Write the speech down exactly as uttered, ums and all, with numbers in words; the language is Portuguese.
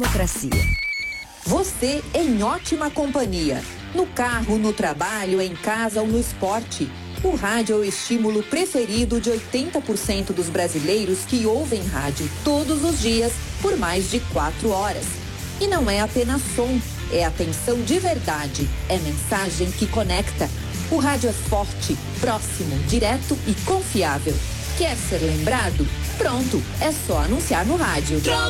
Democracia. Você em ótima companhia. No carro, no trabalho, em casa ou no esporte. O rádio é o estímulo preferido de oitenta por cento dos brasileiros que ouvem rádio todos os dias por mais de quatro horas. E não é apenas som, é atenção de verdade, é mensagem que conecta. O rádio é forte, próximo, direto e confiável. Quer ser lembrado? Pronto, é só anunciar no rádio.